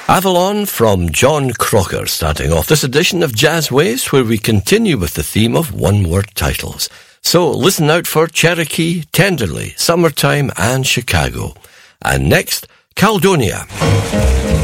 Avalon from John Crocker, starting off this edition of Jazz Waves, where we continue with the theme of one-word titles. So listen out for Cherokee, Tenderly, Summertime and Chicago. And next, Caledonia.